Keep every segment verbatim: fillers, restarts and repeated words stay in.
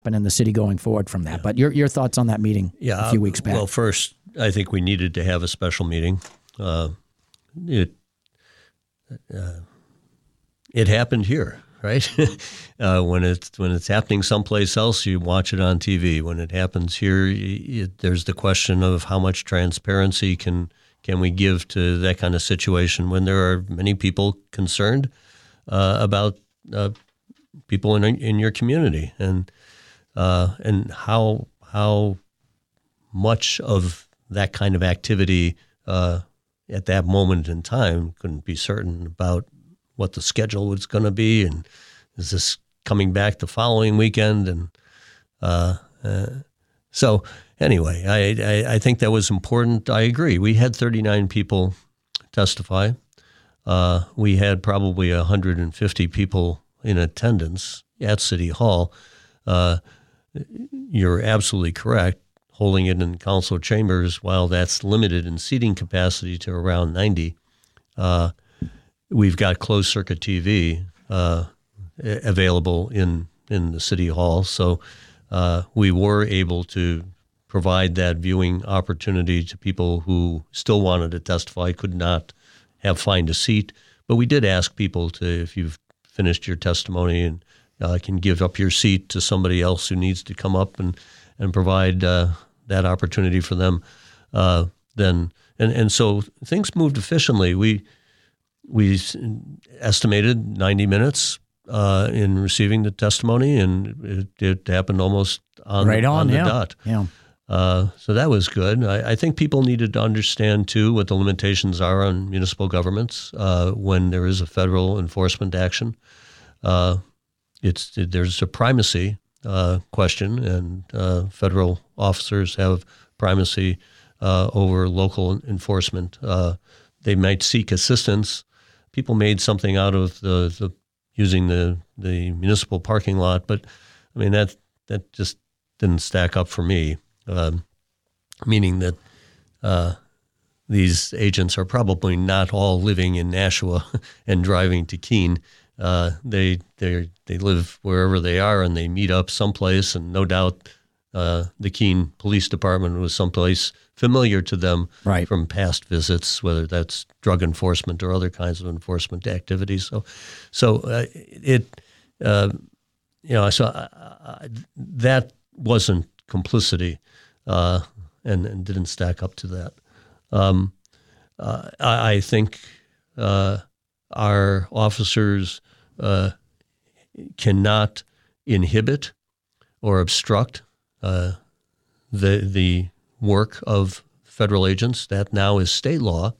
in the city going forward from that. Yeah. But your your thoughts on that meeting yeah, a few weeks back? Well, first, I think we needed to have a special meeting. Uh, it uh, it happened here, right? uh, when it's when it's happening someplace else, you watch it on T V. When it happens here, it, there's the question of how much transparency can can we give to that kind of situation when there are many people concerned uh, about uh, people in in your community, and uh, and how how much of that kind of activity uh, at that moment in time, couldn't be certain about what the schedule was going to be, and is this coming back the following weekend, and uh, uh, so anyway, I, I I think that was important. I agree. We had thirty-nine people testify. Uh, we had probably one hundred fifty people in attendance at City Hall. Uh, you're absolutely correct. Holding it in council chambers, while that's limited in seating capacity to around ninety, uh, we've got closed circuit T V uh, available in, in the City Hall. So uh, we were able to provide that viewing opportunity to people who still wanted to testify, could not have find a seat. But we did ask people to, if you've finished your testimony, and uh, can give up your seat to somebody else who needs to come up and, and provide uh, that opportunity for them, uh, then and, and so things moved efficiently. We we estimated ninety minutes uh, in receiving the testimony, and it, it happened almost on, right on, on the yeah. dot. Yeah. Uh, so that was good. I, I think people needed to understand too what the limitations are on municipal governments uh, when there is a federal enforcement action. Uh, it's there's a primacy Uh, question, and uh, federal officers have primacy uh, over local enforcement. Uh, they might seek assistance. People made something out of the, the using the, the municipal parking lot, but I mean that that just didn't stack up for me. Uh, meaning that uh, these agents are probably not all living in Nashua and driving to Keene. Uh, they they they live wherever they are, and they meet up someplace. And no doubt, uh, the Keene Police Department was someplace familiar to them right. from past visits, whether that's drug enforcement or other kinds of enforcement activities. So, so uh, it uh, you know, so uh, that wasn't complicity, uh, and, and didn't stack up to that. Um, uh, I, I think uh, our officers Uh, cannot inhibit or obstruct uh, the the work of federal agents. That now is state law,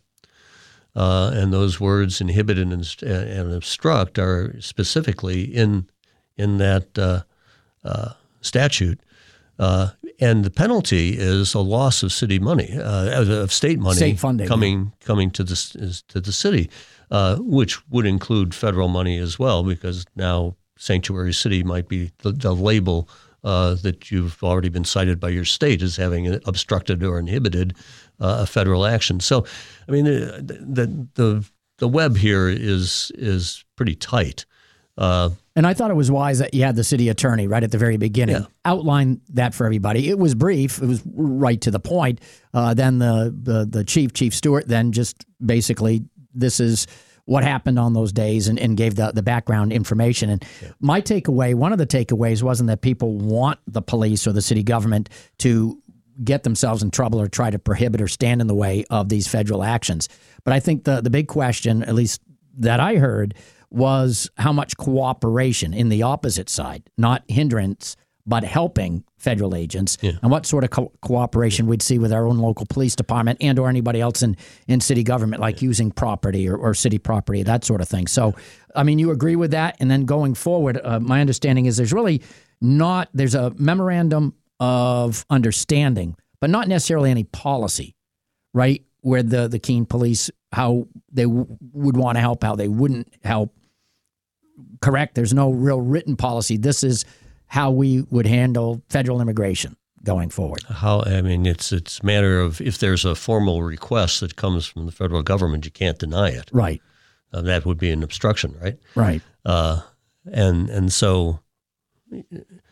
uh, and those words "inhibit" and, and "obstruct" are specifically in in that uh, uh, statute. Uh, and the penalty is a loss of city money, uh, of state money, state funding coming coming to the to the city. Uh, which would include federal money as well, because now Sanctuary City might be the, the label uh, that you've already been cited by your state as having obstructed or inhibited uh, a federal action. So, I mean, the the the, the web here is is pretty tight. Uh, and I thought it was wise that you had the city attorney right at the very beginning yeah. outline that for everybody. It was brief. It was right to the point. Uh, then the, the the chief, Chief Stewart, then just basically, this is what happened on those days, and, and gave the, the background information. And yeah. my takeaway, one of the takeaways wasn't that people want the police or the city government to get themselves in trouble or try to prohibit or stand in the way of these federal actions. But I think the, the big question, at least that I heard, was how much cooperation in the opposite side, not hindrance, but helping federal agents, yeah. and what sort of co- cooperation we'd see with our own local police department and or anybody else in, in city government, like yeah. using property or, or city property, that sort of thing. So, I mean, you agree with that? And then going forward, uh, my understanding is there's really not, there's a memorandum of understanding, but not necessarily any policy, right? Where the, the Keene police, how they w- would want to help, how they wouldn't help. Correct? There's no real written policy. This is how we would handle federal immigration going forward. How I mean, it's it's a matter of if there's a formal request that comes from the federal government, you can't deny it. Right. Uh, that would be an obstruction, right? Right. Uh, and and so